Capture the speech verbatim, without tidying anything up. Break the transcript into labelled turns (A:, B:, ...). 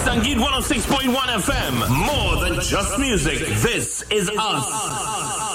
A: Sangeet one oh six point one F M. More than just music. This is us.